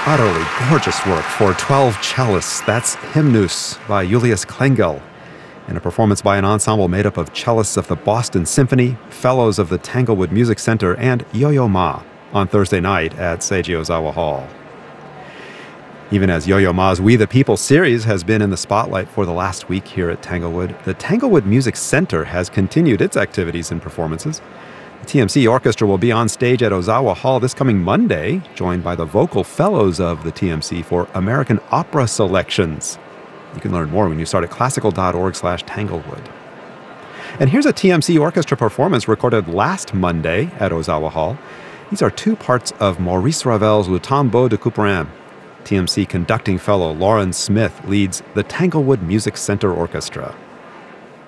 Utterly gorgeous work for 12 cellists. That's Hymnus by Julius Klengel, in a performance by an ensemble made up of cellists of the Boston Symphony, fellows of the Tanglewood Music Center, and Yo-Yo Ma on Thursday night at Seiji Ozawa Hall. Even as Yo-Yo Ma's We the People series has been in the spotlight for the last week here at Tanglewood, the Tanglewood Music Center has continued its activities and performances. The TMC Orchestra will be on stage at Ozawa Hall this coming Monday, joined by the vocal fellows of the TMC for American Opera selections. You can learn more when you start at classical.org/Tanglewood. And here's a TMC Orchestra performance recorded last Monday at Ozawa Hall. These are two parts of Maurice Ravel's Le Tombeau de Couperin. TMC conducting fellow Lauren Smith leads the Tanglewood Music Center Orchestra.